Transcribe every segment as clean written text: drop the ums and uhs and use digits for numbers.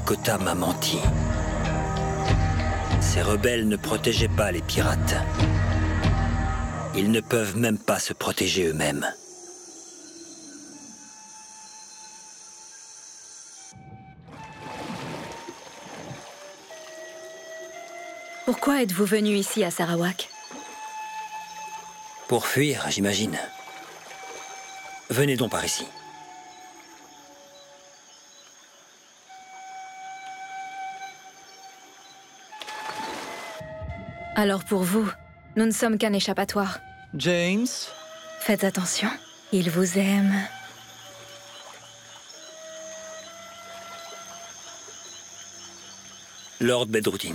Makota m'a menti. Ces rebelles ne protégeaient pas les pirates. Ils ne peuvent même pas se protéger eux-mêmes. Pourquoi êtes-vous venu ici à Sarawak? Pour fuir, j'imagine. Venez donc par ici. Alors pour vous, nous ne sommes qu'un échappatoire. James? Faites attention, il vous aime. Lord Bedroutin.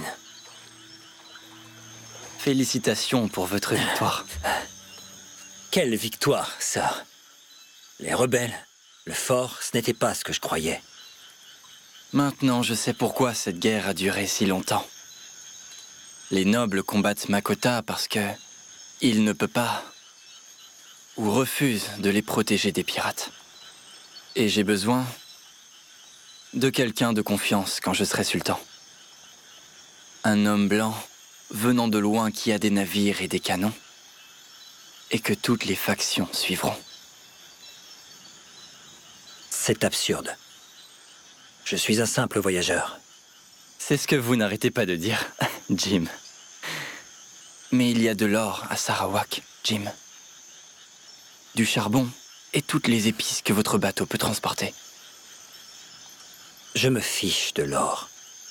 Félicitations pour votre victoire. Quelle victoire, sœur. Les rebelles, le fort, ce n'était pas ce que je croyais. Maintenant, je sais pourquoi cette guerre a duré si longtemps. Les nobles combattent Makota parce que il ne peut pas ou refuse de les protéger des pirates. Et j'ai besoin de quelqu'un de confiance quand je serai sultan. Un homme blanc venant de loin qui a des navires et des canons, et que toutes les factions suivront. C'est absurde. Je suis un simple voyageur. C'est ce que vous n'arrêtez pas de dire, Jim. Mais il y a de l'or à Sarawak, Jim. Du charbon et toutes les épices que votre bateau peut transporter. Je me fiche de l'or.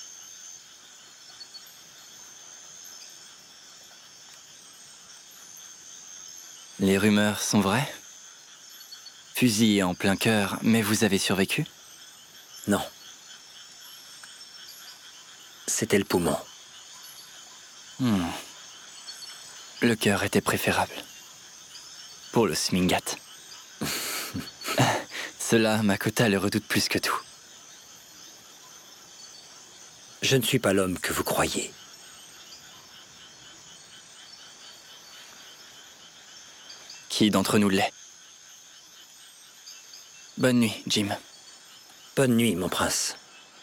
Les rumeurs sont vraies? Fusillé en plein cœur, mais vous avez survécu? Non. C'était le poumon. Le cœur était préférable. Pour le Smingat. Cela, Makota le redoute plus que tout. Je ne suis pas l'homme que vous croyez. Qui d'entre nous l'est? Bonne nuit, Jim. Bonne nuit, mon prince.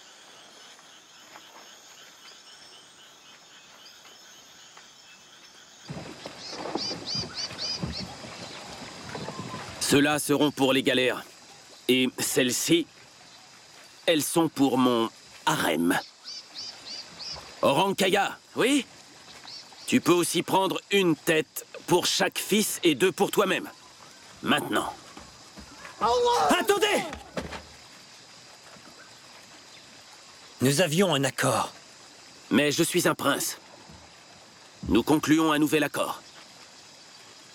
Ceux-là seront pour les galères. Et celles-ci, elles sont pour mon harem. Orankaya, oui? Tu peux aussi prendre une tête pour chaque fils et 2 pour toi-même. Maintenant. Attendez! Nous avions un accord. Mais je suis un prince. Nous concluons un nouvel accord.